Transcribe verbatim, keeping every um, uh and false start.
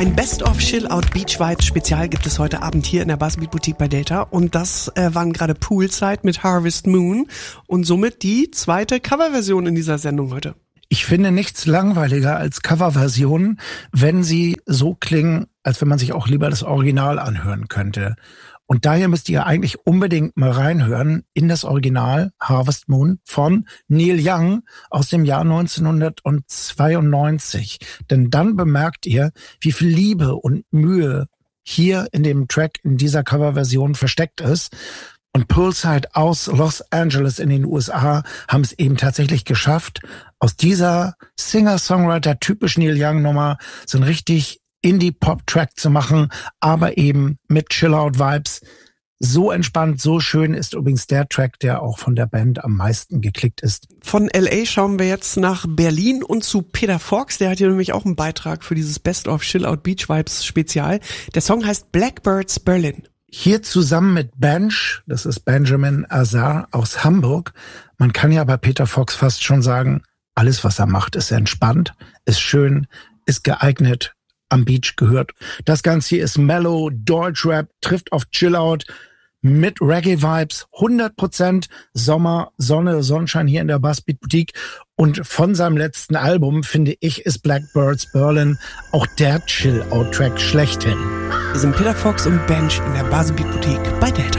Ein Best-of Chill-Out Beach Vibes Spezial gibt es heute Abend hier in der Buzzbeat Boutique bei Delta. Und das äh, waren gerade Poolside mit Harvest Moon und somit die zweite Coverversion in dieser Sendung heute. Ich finde nichts langweiliger als Coverversionen, wenn sie so klingen, als wenn man sich auch lieber das Original anhören könnte. Und daher müsst ihr eigentlich unbedingt mal reinhören in das Original Harvest Moon von Neil Young aus dem Jahr neunzehnhundertzweiundneunzig. Denn dann bemerkt ihr, wie viel Liebe und Mühe hier in dem Track, in dieser Coverversion versteckt ist. Und Poolside aus Los Angeles in den U S A haben es eben tatsächlich geschafft, aus dieser Singer-Songwriter-typisch Neil Young-Nummer so ein richtig Indie-Pop-Track zu machen, aber eben mit Chill-Out-Vibes. So entspannt, so schön ist übrigens der Track, der auch von der Band am meisten geklickt ist. Von L A schauen wir jetzt nach Berlin und zu Peter Fox. Der hat hier nämlich auch einen Beitrag für dieses Best-of Chill-Out Beach Vibes Spezial. Der Song heißt Blackbirds Berlin. Hier zusammen mit Bench, das ist Benjamin Azar aus Hamburg. Man kann ja bei Peter Fox fast schon sagen, alles, was er macht, ist entspannt, ist schön, ist geeignet, am Beach gehört. Das Ganze hier ist Mellow, Deutschrap, trifft auf Chillout mit Reggae-Vibes, hundert Prozent Sommer, Sonne, Sonnenschein hier in der Buzzbeat Boutique. Und von seinem letzten Album, finde ich, ist Blackbirds Berlin auch der Chill-Out-Track schlechthin. Wir sind Peter Fox und Bench in der Buzzbeat Boutique bei Delta.